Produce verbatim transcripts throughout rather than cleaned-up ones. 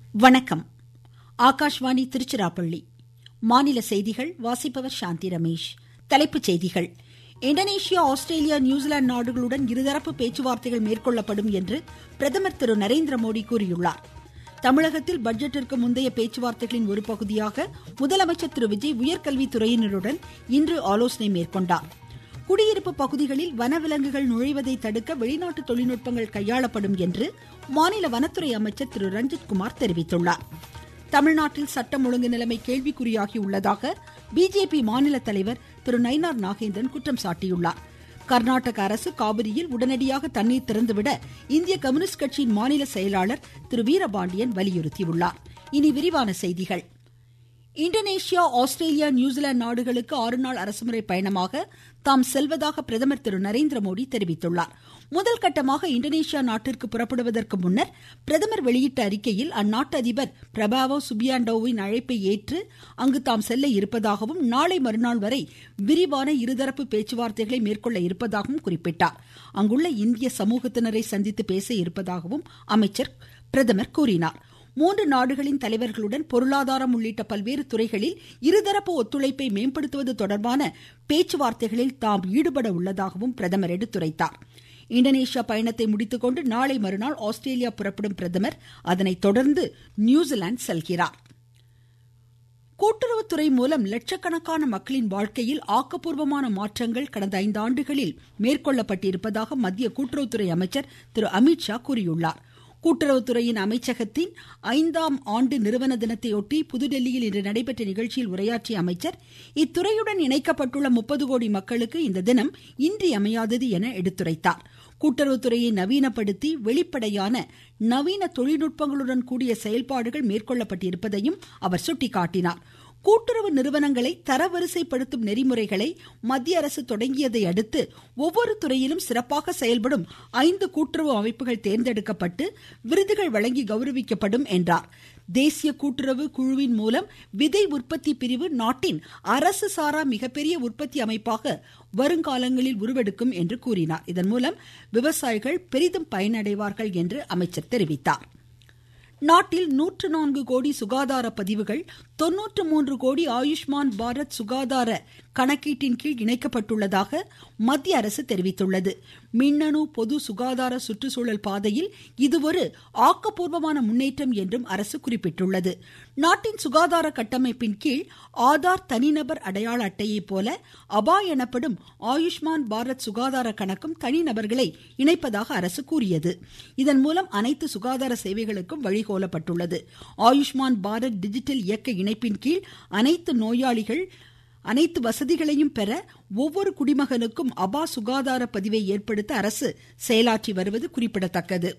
வணக்கம். ஆகாஷ்வாணி திருச்சிராப்பள்ளி. மாநில செய்திகள் வாசிப்பவர் சாந்தி ரமேஷ். தலைப்புச் செய்திகள். இந்தோனேஷியா, ஆஸ்திரேலியா, நியூசிலாந்து நாடுகளுடன் இருதரப்பு பேச்சுவார்த்தைகள் மேற்கொள்ளப்படும் என்று பிரதமர் திரு நரேந்திர மோடி கூறியுள்ளார். தமிழகத்தில் பட்ஜெட்டிற்கு முந்தைய பேச்சுவார்த்தைகளின் ஒரு பகுதியாக முதலமைச்சர் திரு விஜய் உயர்கல்வித்துறையினருடன் இன்று ஆலோசனை மேற்கொண்டார். குடியிருப்பு பகுதிகளில் வனவிலங்குகள் நுழைவதை தடுக்க வெளிநாட்டு தொழில்நுட்பங்கள் கையாளப்படும் என்று மாநில வனத்துறை அமைச்சர் திரு ரஞ்சித்குமார் தெரிவித்துள்ளார். தமிழ்நாட்டில் சட்டம் ஒழுங்கு நிலைமை கேள்விக்குறியாகியுள்ளதாக பிஜேபி மாநில தலைவர் திரு நயினார் நாகேந்திரன் குற்றம் சாட்டியுள்ளார். கர்நாடக அரசு காவிரியில் உடனடியாக தண்ணீர் திறந்துவிட இந்திய கம்யூனிஸ்ட் கட்சியின் மாநில செயலாளர் திரு வீரபாண்டியன் வலியுறுத்தியுள்ளார். இனி விரிவான செய்திகள். இந்தோனேஷியா, ஆஸ்திரேலியா, நியூசிலாந்து நாடுகளுக்கு ஆறு நாள் அரசுமுறை பயணமாக தாம் செல்வதாக பிரதமர் திரு நரேந்திர மோடி தெரிவித்துள்ளார். முதல் கட்டமாக இந்தோனேஷியா நாட்டிற்கு புறப்படுவதற்கு முன்னர் பிரதமர் வெளியிட்ட அறிக்கையில் அந்நாட்டு அதிபர் பிரபாவோ சுபியாண்டோவின் அழைப்பை ஏற்று அங்கு தாம் செல்ல இருப்பதாகவும் நாளை மறுநாள் வரை விரிவான இருதரப்பு பேச்சுவார்த்தைகளை மேற்கொள்ள இருப்பதாகவும் குறிப்பிட்டார். அங்குள்ள இந்திய சமூகத்தினரை சந்தித்து பேச இருப்பதாகவும் அமைச்சர் பிரதமர் கூறினார். மூன்று நாடுகளின் தலைவர்களுடன் பொருளாதாரம் உள்ளிட்ட பல்வேறு துறைகளில் இருதரப்பு ஒத்துழைப்பை மேம்படுத்துவது தொடர்பான பேச்சுவார்த்தைகளில் தாம் ஈடுபட உள்ளதாகவும் பிரதமர் எடுத்துரைத்தார். இந்தோனேஷியா பயணத்தை முடித்துக்கொண்டு நாளை மறுநாள் ஆஸ்திரேலியா புறப்படும் பிரதமர் அதனைத் தொடர்ந்து நியூசிலாந்து செல்கிறார். கூட்டுறவுத்துறை மூலம் லட்சக்கணக்கான மக்களின் வாழ்க்கையில் ஆக்கப்பூர்வமான மாற்றங்கள் கடந்த ஐந்து ஆண்டுகளில் மேற்கொள்ளப்பட்டிருப்பதாக மத்திய கூட்டுறவுத்துறை அமைச்சர் திரு அமித்ஷா கூறியுள்ளார். கூட்டுறவுத்துறையின் அமைச்சகத்தின் ஐந்தாம் ஆண்டு நிறுவன தினத்தையொட்டி புதுதில்லியில் இன்று நடைபெற்ற நிகழ்ச்சியில் உரையாற்றிய அமைச்சர், இத்துறையுடன் இணைக்கப்பட்டுள்ள முப்பது கோடி மக்களுக்கு இந்த தினம் இன்றியமையாதது என எடுத்துரைத்தார். கூட்டுறவுத்துறையை நவீனப்படுத்தி வெளிப்படையான நவீன தொழில்நுட்பங்களுடன் கூடிய செயல்பாடுகள் மேற்கொள்ளப்பட்டிருப்பதையும் அவர் சுட்டிக்காட்டினார். கூட்டுறவு நிறுவனங்களை தரவரிசைப்படுத்தும் நெறிமுறைகளை மத்திய அரசு தொடங்கியதை அடுத்து ஒவ்வொரு துறையிலும் சிறப்பாக செயல்படும் ஐந்து கூட்டுறவு அமைப்புகள் தேர்ந்தெடுக்கப்பட்டு விருதுகள் வழங்கி கௌரவிக்கப்படும் என்றார். தேசிய கூட்டுறவு குழுவின் மூலம் விதை உற்பத்தி பிரிவு நாட்டின் அரசு சாரா மிகப்பெரிய உற்பத்தி அமைப்பாக வருங்காலங்களில் உருவெடுக்கும் என்று கூறினார். இதன் மூலம் விவசாயிகள் பெரிதும் பயனடைவார்கள் என்று அமைச்சர் தெரிவித்தார். நாட்டில் நூற்று நான்கு கோடி சுகாதார பதிவுகள், தொன்னூற்று மூன்று கோடி ஆயுஷ்மான் பாரத் சுகாதார கணக்கீட்டின் கீழ் இணைக்கப்பட்டுள்ளதாக மத்திய அரசு தெரிவித்துள்ளது. மின்னணு பொது சுகாதார சுற்றுச்சூழல் பாதையில் இது ஒரு ஆக்கப்பூர்வமான முன்னேற்றம் என்றும் அரசு குறிப்பிட்டுள்ளது. நாட்டின் சுகாதார கட்டமைப்பின் கீழ் ஆதார் தனிநபர் அடையாள அட்டையை போல அபா எனப்படும் ஆயுஷ்மான் பாரத் சுகாதார கணக்கும் தனிநபர்களை இணைப்பதாக அரசு கூறியது. இதன் மூலம் அனைத்து சுகாதார சேவைகளுக்கும் வழிகோலப்பட்டுள்ளது. ஆயுஷ்மான் பாரத் டிஜிட்டல் இயக்க இணைப்பின் கீழ் அனைத்து நோயாளிகள் அனைத்து வசதிகளையும் பெற ஒவ்வொரு குடிமகனுக்கும் அபா சுகாதார பதிவை ஏற்படுத்த அரசு செயலாற்றி வருவது குறிப்பிடத்தக்கது.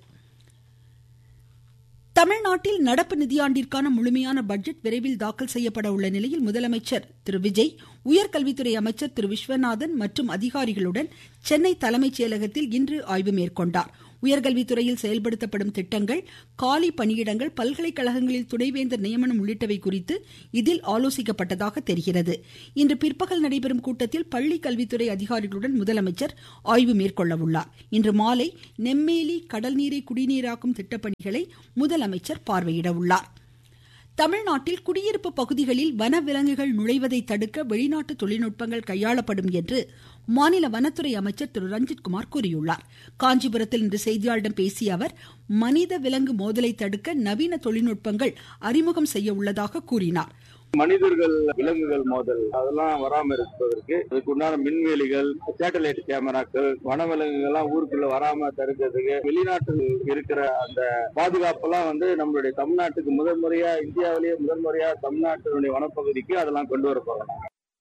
தமிழ்நாட்டில் நடப்பு நிதியாண்டிற்கான முழுமையான பட்ஜெட் விரைவில் தாக்கல் செய்யப்பட உள்ள நிலையில் முதலமைச்சர் திரு விஜய், உயர்கல்வித்துறை அமைச்சர் திரு விஸ்வநாதன் மற்றும் அதிகாரிகளுடன் சென்னை தலைமைச் செயலகத்தில் இன்று ஆய்வு மேற்கொண்டார். உயர்கல்வித்துறையில் செயல்படுத்தப்படும் திட்டங்கள், காலி பணியிடங்கள், பல்கலைக்கழகங்களில் துணைவேந்தர் நியமனம் உள்ளிட்டவை குறித்து இதில் ஆலோசிக்கப்பட்டதாக தெரிகிறது. இன்று பிற்பகல் நடைபெறும் கூட்டத்தில் பள்ளி கல்வித்துறை அதிகாரிகளுடன் முதலமைச்சர் ஆய்வு மேற்கொள்ள உள்ளார். இன்று மாலை நெம்மேலி கடல் நீரை குடிநீராக்கும் திட்டப்பணிகளை முதலமைச்சர் பார்வையிட உள்ளார். தமிழ்நாட்டில் குடியிருப்பு பகுதிகளில் வனவிலங்குகள் நுழைவதை தடுக்க வெளிநாட்டு தொழில்நுட்பங்கள் கையாளப்படும் என்று மாநில வனத்துறை அமைச்சர் திரு ரஞ்சித்குமார் கூறியுள்ளார். காஞ்சிபுரத்தில் இன்று செய்தியாளர்களிடம் பேசிய அவர், மனித விலங்கு மோதலை தடுக்க நவீன தொழில்நுட்பங்கள் அறிமுகம் செய்ய உள்ளதாக கூறினார். மனிதர்கள் விலங்குகள் மோதல் அதெல்லாம் வராம இருப்பதற்கு அதுக்குண்டான மின்வேலிகள், சேட்டலைட் கேமராக்கள், வனவிலங்குகள்லாம் ஊருக்குள்ள வராம தடுக்கிறதுக்கு வெளிநாட்டில் இருக்கிற அந்த பாதுகாப்பெல்லாம் வந்து நம்மளுடைய தமிழ்நாட்டுக்கு முதல் முறையா, இந்தியாவிலேயே முதல் முறையா தமிழ்நாட்டினுடைய வனப்பகுதிக்கு அதெல்லாம் கொண்டு வரப்போறாங்க.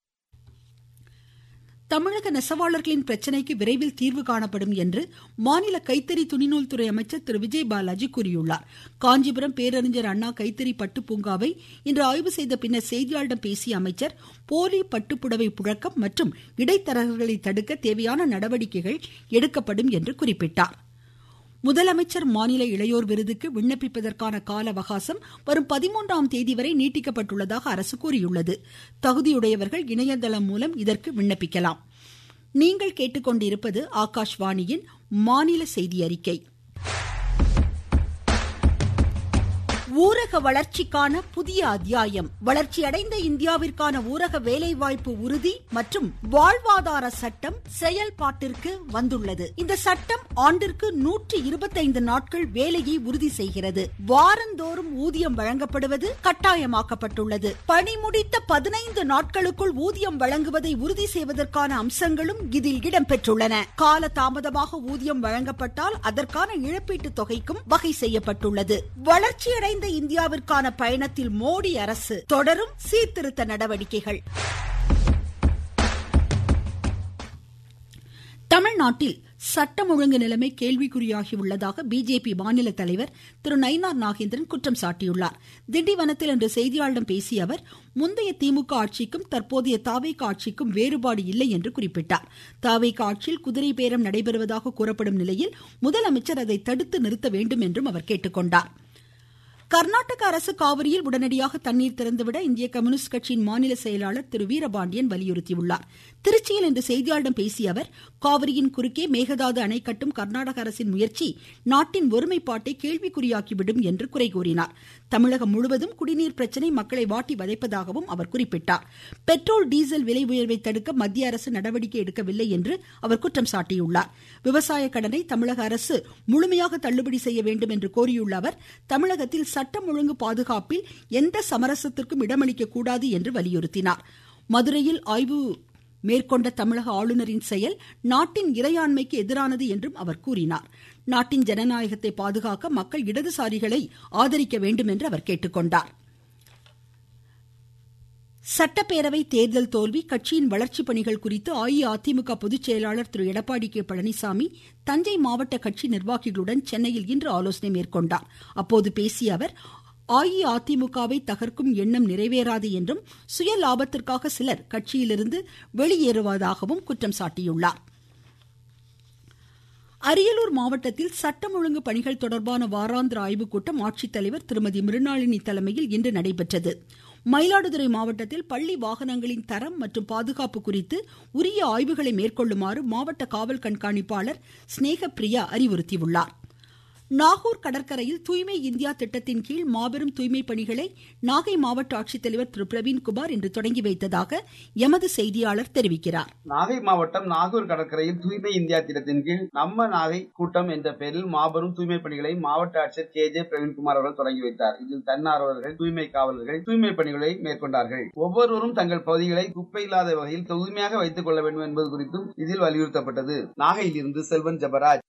தமிழக நெசவாளர்களின் பிரச்சினைக்கு விரைவில் தீர்வு காணப்படும் என்று மாநில கைத்தறி துணிநூல் துறை அமைச்சர் திரு விஜய் பாலாஜி கூறியுள்ளார். காஞ்சிபுரம் பேரறிஞர் அண்ணா கைத்தறி பட்டு பூங்காவை இன்று ஆய்வு செய்த பின்னர் செய்தியாளர்களிடம் பேசிய அமைச்சர், போலி பட்டுப்புடவை புழக்கம் மற்றும் இடைத்தரகர்களை தடுக்க தேவையான நடவடிக்கைகள் எடுக்கப்படும் என்று குறிப்பிட்டார். முதலமைச்சர் மாநில இளையோர் விருதுக்கு விண்ணப்பிப்பதற்கான கால அவகாசம் வரும் பதிமூன்றாம் தேதி வரை நீட்டிக்கப்பட்டுள்ளதாக அரசு கூறியுள்ளது. தகுதியுடையவர்கள் இணையதளம் மூலம் இதற்கு விண்ணப்பிக்கலாம். நீங்கள் கேட்டுக்கொண்டிருப்பது ஆகாஷ்வாணியின் மாநில செய்தி அறிக்கை. ஊரக வளர்ச்சிக்கான புதிய அத்தியாயம். வளர்ச்சியடைந்த இந்தியாவிற்கான ஊரக வேலைவாய்ப்பு உறுதி மற்றும் வாழ்வாதார சட்டம் செயல்பாட்டிற்கு வந்துள்ளது. இந்த சட்டம் ஆண்டிற்கு நூற்றி இருபத்தைந்து நாட்கள் வேலையை உறுதி செய்கிறது. வாரந்தோறும் ஊதியம் வழங்கப்படுவது கட்டாயமாக்கப்பட்டுள்ளது. பணி முடித்த பதினைந்து நாட்களுக்குள் ஊதியம் வழங்குவதை உறுதி செய்வதற்கான அம்சங்களும் இதில் இடம்பெற்றுள்ளன. கால தாமதமாக ஊதியம் வழங்கப்பட்டால் அதற்கான இழப்பீட்டுத் தொகைக்கும் வகை செய்யப்பட்டுள்ளது. வளர்ச்சியடைந்த இந்தியாவிற்கான பயணத்தில் மோடி அரசு தொடரும் சீர்திருத்த நடவடிக்கைகள். தமிழ்நாட்டில் சட்டம் ஒழுங்கு நிலைமை கேள்விக்குறியாகியுள்ளதாக பிஜேபி மாநில தலைவர் திரு நயினார் நாகேந்திரன் குற்றம் சாட்டியுள்ளார். திண்டிவனத்தில் இன்று செய்தியாளர்களிடம் பேசிய அவர், முந்தைய திமுக ஆட்சிக்கும் தற்போதைய தாவேகா ஆட்சிக்கும் வேறுபாடு இல்லை என்று குறிப்பிட்டார். தாவேகா ஆட்சியில் குதிரை பேரம் நடைபெறுவதாக கூறப்படும் நிலையில் முதலமைச்சர் அதை தடுத்து நிறுத்த வேண்டும் என்றும் அவர் கேட்டுக்கொண்டார். கர்நாடக அரசு காவிரியில் உடனடியாக தண்ணீர் திறந்துவிட இந்திய கம்யூனிஸ்ட் கட்சியின் மாநில செயலாளர் திரு வீரபாண்டியன் வலியுறுத்தியுள்ளார். திருச்சியில் இன்று செய்தியாளர்களிடம் பேசிய அவர், காவிரியின் குறுக்கே மேகதாது அணை கட்டும் கர்நாடக அரசின் முயற்சி நாட்டின் ஒருமைப்பாட்டை கேள்விக்குறியாக்கிவிடும் என்று குறை கூறினார். தமிழகம் முழுவதும் குடிநீர் பிரச்சனை மக்களை வாட்டி வதைப்பதாகவும் அவர் குறிப்பிட்டார். பெட்ரோல் டீசல் விலை உயர்வை தடுக்க மத்திய அரசு நடவடிக்கை எடுக்கவில்லை என்று அவர் குற்றம் சாட்டியுள்ளார். விவசாய கடனை தமிழக அரசு முழுமையாக தள்ளுபடி செய்ய வேண்டும் என்று கோரியுள்ள அவர், தமிழகத்தில் சட்டம் ஒழுங்கு பாதுகாப்பில் எந்த சமரசத்திற்கும் இடமளிக்க கூடாது என்று வலியுறுத்தினார். மதுரையில் ஆய்வு மேற்கொண்ட தமிழக ஆளுநரின் செயல் நாட்டின் இறையாண்மைக்கு எதிரானது என்றும் அவர் கூறினார். நாட்டின் ஜனநாயகத்தை பாதுகாக்க மக்கள் இடதுசாரிகளை ஆதரிக்க வேண்டும் என்று அவர் கேட்டுக்கொண்டார். சட்டப்பேரவை தேர்தல் தோல்வி, கட்சியின் வளர்ச்சி பணிகள் குறித்து அஇஅதிமுக பொதுச் செயலாளர் திரு எடப்பாடி கே பழனிசாமி தஞ்சை மாவட்ட கட்சி நிர்வாகிகளுடன் சென்னையில் இன்று ஆலோசனை மேற்கொண்டார். அப்போது பேசிய அவர், அஇஅதிமுகவை தகர்க்கும் எண்ணம் நிறைவேறாது என்றும் சுய லாபத்திற்காக சிலர் கட்சியிலிருந்து வெளியேறுவதாகவும் குற்றம் சாட்டியுள்ளார். அரியலூர் மாவட்டத்தில் சட்டம் ஒழுங்கு பணிகள் தொடர்பான வாராந்திர ஆய்வுக் கூட்டம் ஆட்சித்தலைவர் திருமதி மிருணாளினி தலைமையில் இன்று நடைபெற்றது. மயிலாடுதுறை மாவட்டத்தில் பள்ளி வாகனங்களின் தரம் மற்றும் பாதுகாப்பு குறித்து உரிய ஆய்வுகளை மேற்கொள்ளுமாறு மாவட்ட காவல் கண்காணிப்பாளர் ஸ்னேகப்பிரியா அறிவுறுத்தியுள்ளார். நாகூர் கடற்கரையில் தூய்மை இந்தியா திட்டத்தின் கீழ் மாபெரும் தூய்மை பணிகளை நாகை மாவட்ட ஆட்சித்தலைவர் திரு பிரவீன்குமார் இன்று தொடங்கி வைத்ததாக எமது செய்தியாளர் தெரிவிக்கிறார். நாகை மாவட்டம் நாகூர் கடற்கரையில் தூய்மை இந்தியா திட்டத்தின் கீழ் நம்ம நாகை கூட்டம் என்ற பெயரில் மாபெரும் தூய்மை பணிகளை மாவட்ட ஆட்சியர் கே ஜே பிரவீன்குமார் அவர்கள் தொடங்கி வைத்தார். இதில் தன்னார்வலர்கள், தூய்மை காவலர்கள் தூய்மை பணிகளை மேற்கொண்டார்கள். ஒவ்வொருவரும் தங்கள் பகுதிகளை குப்பை இல்லாத வகையில் தூய்மையாக வைத்துக் கொள்ள வேண்டும் என்பது குறித்தும் இதில் வலியுறுத்தப்பட்டது. நாகையிலிருந்து செல்வன் ஜபராஜ்.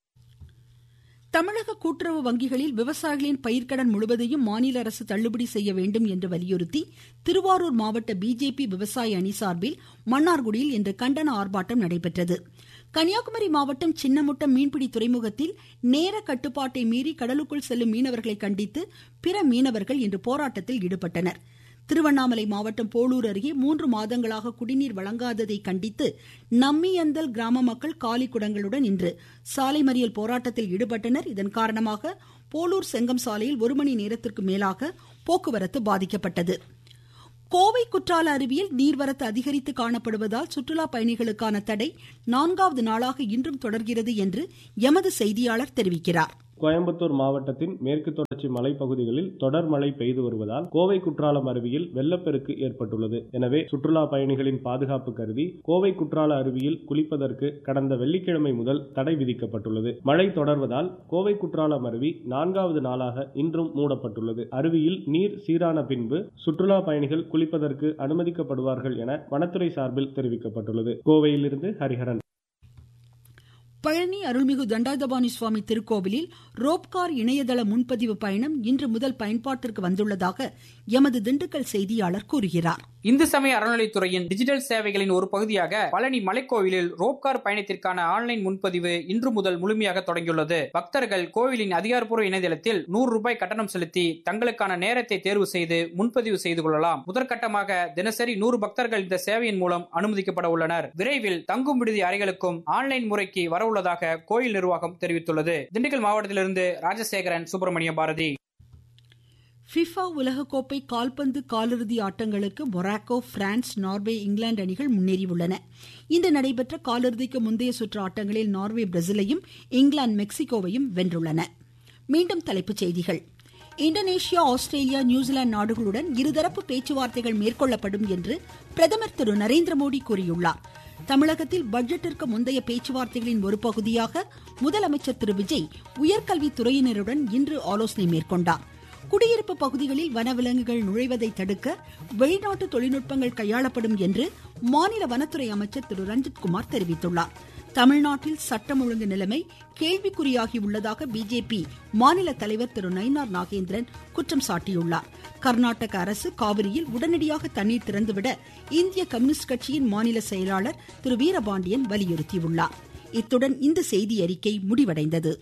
தமிழக கூட்டுறவு வங்கிகளில் விவசாயிகளின் பயிர்க்கடன் முழுவதையும் மாநில அரசு தள்ளுபடி செய்ய வேண்டும் என்று வலியுறுத்தி திருவாரூர் மாவட்ட பிஜேபி விவசாய அணி சார்பில் மன்னார்குடியில் இன்று கண்டன ஆர்ப்பாட்டம் நடைபெற்றது. கன்னியாகுமரி மாவட்டம் சின்னமுட்டம் மீன்பிடி துறைமுகத்தில் நேர கட்டுப்பாட்டை மீறி கடலுக்குள் செல்லும் மீனவர்களை கண்டித்து பிற மீனவர்கள் இன்று போராட்டத்தில் ஈடுபட்டனர். திருவண்ணாமலை மாவட்டம் போளூர் அருகே மூன்று மாதங்களாக குடிநீர் வழங்காததை கண்டித்து நம்மியந்தல் கிராம மக்கள் காலி குடங்களுடன் இன்று சாலை மறியல் போராட்டத்தில் ஈடுபட்டனர். இதன் காரணமாக போளூர் செங்கம் சாலையில் ஒரு மணி நேரத்திற்கு மேலாக போக்குவரத்து பாதிக்கப்பட்டது. கோவை குற்றால அருவியில் நீர்வரத்து அதிகரித்து காணப்படுவதால் சுற்றுலா பயணிகளுக்கான தடை நான்காவது நாளாக இன்றும் தொடர்கிறது என்று எமது செய்தியாளர் தெரிவிக்கிறார். கோயம்புத்தூர் மாவட்டத்தின் மேற்கு தொடர்ச்சி மலைப்பகுதிகளில் தொடர் மழை பெய்து வருவதால் கோவை குற்றாலம் அருவியில் வெள்ளப்பெருக்கு ஏற்பட்டுள்ளது. எனவே சுற்றுலா பயணிகளின் பாதுகாப்பு கருதி கோவை குற்றால அருவியில் குளிப்பதற்கு கடந்த வெள்ளிக்கிழமை முதல் தடை விதிக்கப்பட்டுள்ளது. மழை தொடர்வதால் கோவை குற்றாலம் அருவி நான்காவது நாளாக இன்றும் மூடப்பட்டுள்ளது. அருவியில் நீர் சீரான பின்பு சுற்றுலா பயணிகள் குளிப்பதற்கு அனுமதிக்கப்படுவார்கள் என வனத்துறை சார்பில் தெரிவிக்கப்பட்டுள்ளது. கோவையிலிருந்து ஹரிஹரன். பழனி அருள்மிகு தண்டாயுதபாணி சுவாமி திருக்கோவிலில் ரோப்கார் இணையதள முன்பதிவு பயணம் இன்று முதல் பயன்பாட்டிற்கு வந்துள்ளதாக எமது திண்டுக்கல் செய்தியாளர் கூறுகிறார். இந்து சமய அறநிலைத்துறையின் டிஜிட்டல் சேவைகளின் ஒரு பகுதியாக பழனி மலைக்கோவிலில் ரோப்கார் பயணத்திற்கான ஆன்லைன் முன்பதிவு இன்று முதல் முழுமையாக தொடங்கியுள்ளது. பக்தர்கள் கோவிலின் அதிகாரப்பூர்வ இணையதளத்தில் நூறு ரூபாய் கட்டணம் செலுத்தி தங்களுக்கான நேரத்தை தேர்வு செய்து முன்பதிவு செய்து கொள்ளலாம். முதற்கட்டமாக தினசரி நூறு பக்தர்கள் இந்த சேவையின் மூலம் அனுமதிக்கப்பட உள்ளனர். விரைவில் தங்கும் விடுதி அறைகளுக்கும் ஆன்லைன் முறைக்கு வரவுள்ளதாக கோயில் நிர்வாகம் தெரிவித்துள்ளது. திண்டுக்கல் மாவட்டத்திலிருந்து ராஜசேகரன், சுப்பிரமணிய பாரதி. ஃபிஃபா உலகக்கோப்பை கால்பந்து காலிறுதி ஆட்டங்களுக்கு மொராக்கோ, பிரான்ஸ், நார்வே, இங்கிலாந்து அணிகள் முன்னேறியுள்ளன. இன்று நடைபெற்ற காலிறுதிக்கு முந்தைய சுற்று ஆட்டங்களில் நார்வே பிரேசிலையும், இங்கிலாந்து மெக்சிகோவையும் வென்றுள்ளன. மீண்டும் தலைப்புச் செய்திகள். இந்தோனேஷியா, ஆஸ்திரேலியா, நியூசிலாந்து நாடுகளுடன் இருதரப்பு பேச்சுவார்த்தைகள் மேற்கொள்ளப்படும் என்று பிரதமர் திரு நரேந்திர மோடி கூறியுள்ளார். தமிழகத்தில் பட்ஜெட்டிற்கு முந்தைய பேச்சுவார்த்தைகளின் ஒரு பகுதியாக முதலமைச்சர் திரு விஜய் உயர்கல்வித்துறையினருடன் இன்று ஆலோசனை மேற்கொண்டார். குடியிருப்பு பகுதிகளில் வனவிலங்குகள் நுழைவதை தடுக்க வெளிநாட்டு தொழில்நுட்பங்கள் கையாளப்படும் என்று மாநில வனத்துறை அமைச்சர் திரு ரஞ்சித்குமார் தெரிவித்துள்ளார். தமிழ்நாட்டில் சட்டம் ஒழுங்கு நிலைமை கேள்விக்குறியாகி உள்ளதாக பிஜேபி மாநில தலைவர் திரு நயினார் நாகேந்திரன் குற்றம் சாட்டியுள்ளார். கர்நாடக அரசு காவிரியில் உடனடியாக தண்ணீர் திறந்துவிட இந்திய கம்யூனிஸ்ட் கட்சியின் மாநில செயலாளர் திரு வீரபாண்டியன் வலியுறுத்தியுள்ளார். இத்துடன் இந்த செய்தி அறிக்கை முடிவடைந்தது.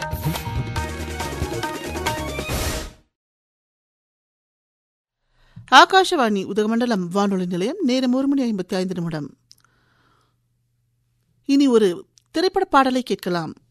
ஆகாஷவாணி உதகமண்டலம் வானொலி நிலையம். நேரம் ஒரு மணி ஐம்பத்தி ஐந்து நிமிடம். இனி ஒரு திரைப்பட பாடலை கேட்கலாம்.